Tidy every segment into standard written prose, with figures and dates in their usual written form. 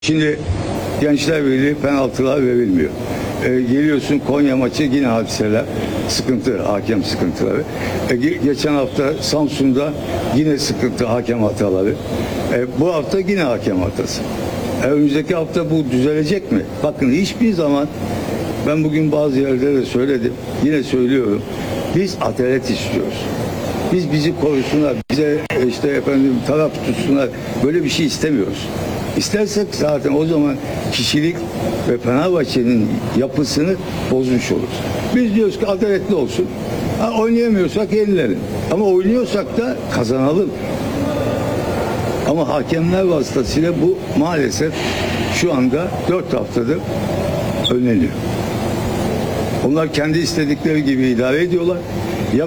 Şimdi Gençler Birliği penaltılar verilmiyor. Geliyorsun Konya maçı yine hadiseler, sıkıntı, hakem sıkıntıları. Geçen hafta Samsun'da yine sıkıntı, hakem hataları. Bu hafta yine hakem hatası. Önümüzdeki hafta bu düzelecek mi? Bakın hiçbir zaman, ben bugün bazı yerlerde de söyledim, yine söylüyorum. Biz adalet istiyoruz. Bizi korusunlar, bize işte efendim taraf tutsunlar. Böyle bir şey istemiyoruz. İstersek zaten o zaman kişilik ve Fenerbahçe'nin yapısını bozmuş oluruz. Biz diyoruz ki adaletli olsun. Oynayamıyorsak yenilelim. Ama oynuyorsak da kazanalım. Ama hakemler vasıtasıyla bu maalesef şu anda 4 haftadır önleniyor. Onlar kendi istedikleri gibi idare ediyorlar. Ya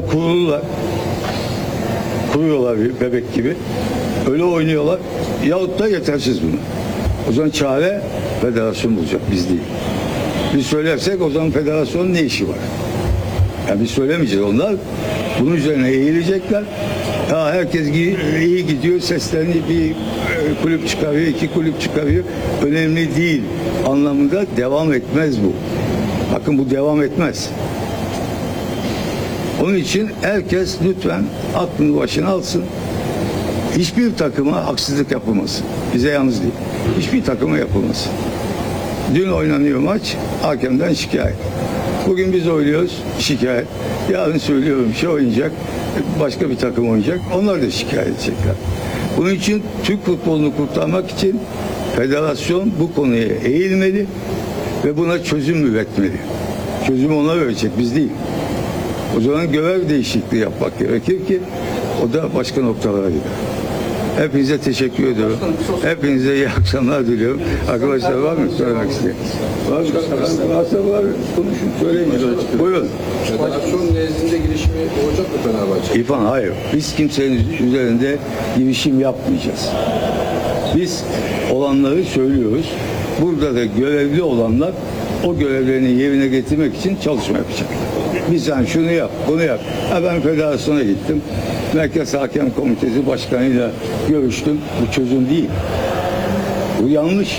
kuruyorlar bir bebek gibi. Öyle oynuyorlar. Yahut da yetersiz bunu. O zaman çare federasyon bulacak, biz değil. Biz söylersek o zaman federasyonun ne işi var? Yani biz söylemeyeceğiz. Onlar bunun üzerine eğilecekler. Ya herkes iyi gidiyor, seslerini bir kulüp çıkarıyor, 2 kulüp çıkarıyor. Önemli değil anlamında devam etmez bu. Bakın bu devam etmez. Onun için herkes lütfen aklını başına alsın. Hiçbir takıma haksızlık yapılmasın. Bize yalnız değil. Hiçbir takıma yapılmasın. Dün oynanıyor maç, hakemden şikayet. Bugün biz oynuyoruz, şikayet. Yarın söylüyorum oynayacak, başka bir takım oynayacak. Onlar da şikayet edecekler. Bunun için Türk futbolunu kurtarmak için federasyon bu konuya eğilmeli ve buna çözüm üretmeli. Çözümü ona verecek, biz değil. O zaman görev değişikliği yapmak gerekir ki o da başka noktalara gider. Hepinize teşekkür ediyorum. Hepinize iyi akşamlar diliyorum. Arkadaşlar var mı söylemek isteyen? Varsa var. Konuşun, söyleyin. Buyurun. Federasyon nezdinde girişimi olacak mı Fenerbahçe? İrfan, hayır. Biz kimsenin üzerinde girişim yapmayacağız. Biz olanları söylüyoruz. Burada da görevli olanlar o görevlerini yerine getirmek için çalışma yapacaklar. Biz yani şunu yap, bunu yap. Ben federasyona gittim. Merkez Hakem Komitesi Başkanı'yla görüştüm. Bu çözüm değil. Bu yanlış.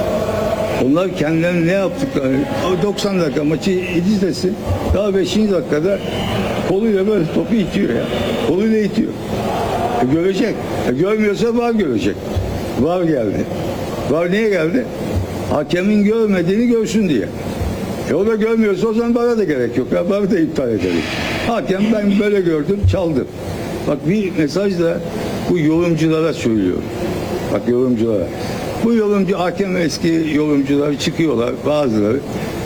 Onlar kendilerine ne yaptıklarını, 90 dakika maçı izlesin. Daha 5. dakikada koluyla böyle topu itiyor ya. Koluyla itiyor. Görecek. Görmüyorsa VAR görecek. VAR geldi. VAR niye geldi? Hakemin görmediğini görsün diye. O da görmüyorsa o zaman bana da gerek yok. Bana da iptal edelim. Hakem ben böyle gördüm, çaldım. Bak bir mesaj da bu yorumculara söylüyorum. Bak yorumculara. Bu yorumcu, hakem eski yorumcular çıkıyorlar bazıları.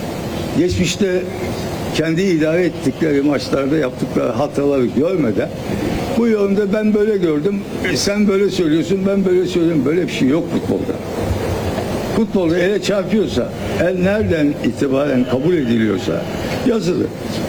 Geçmişte kendi idare ettikleri maçlarda yaptıkları hataları görmeden bu yorumda ben böyle gördüm, sen böyle söylüyorsun, ben böyle söylüyorum. Böyle bir şey yok futbolda. Futbolda ele çarpıyorsa, el nereden itibaren kabul ediliyorsa yazılı.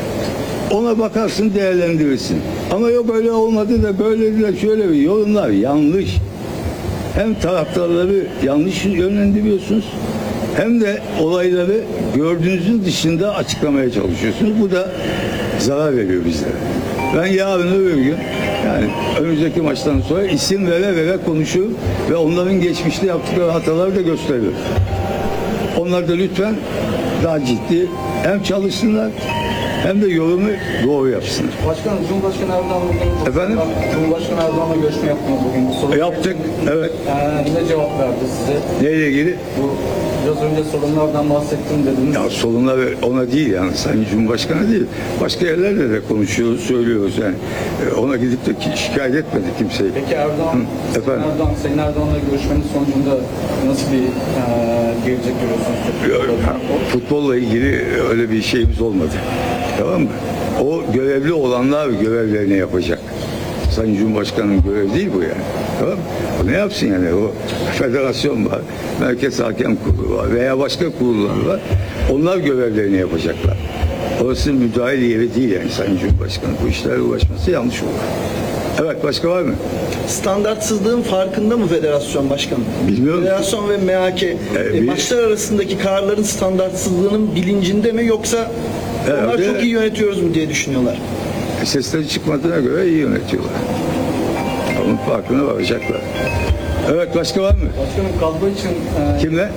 Ona bakarsın, değerlendirirsin. Ama yok öyle olmadı da böyle de şöyle bir yorumlar yanlış. Hem taraftarları yanlış yönlendiriyorsunuz hem de olayları gördüğünüzün dışında açıklamaya çalışıyorsunuz. Bu da zarar veriyor bizlere. Ben yarın öbür gün yani önümüzdeki maçtan sonra isim vere konuşur ve onların geçmişte yaptıkları hataları da gösterir. Onlar da lütfen daha ciddi hem çalışsınlar hem de yorumu doğru yapsınlar. Başkanım, Cumhurbaşkanı Erdoğan'la Efendim? Cumhurbaşkanı Erdoğan'la görüşme yaptınız bugün. Yaptık, evet. Ne cevap verdi size? Neyle ilgili? Bu biraz önce sorunlardan bahsettim dediniz. Ya sorunlar ona değil yani Sayın Cumhurbaşkanı değil. Başka yerlerde de konuşuyoruz, söylüyoruz yani. Ona gidip de şikayet etmedi kimseyi. Peki Erdoğan, Sayın Erdoğan'la görüşmenin sonucunda nasıl bir gelecek görüyorsunuz? Futbolla ilgili öyle bir şeyimiz olmadı. Tamam mı? O görevli olanlar görevlerini yapacak. Sayın Cumhurbaşkanı'nın görevi değil bu yani. Tamam mı? O ne yapsın yani? O federasyon var, Merkez Hakem Kurulu var veya başka kurullar var. Onlar görevlerini yapacaklar. Orası müdahale yeri değil yani Sayın Cumhurbaşkanı. Bu işlerle uğraşması yanlış olur. Evet, başka var mı? Standartsızlığın farkında mı federasyon başkanı? Bilmiyorum. Federasyon ve MHK maçlar arasındaki kararların standartsızlığının bilincinde mi yoksa onlar çok iyi yönetiyoruz mu diye düşünüyorlar? Sesleri çıkmadığına göre iyi yönetiyorlar. Onun farkına varacaklar. Evet, başka var mı? Başkanım kadro için Kimle?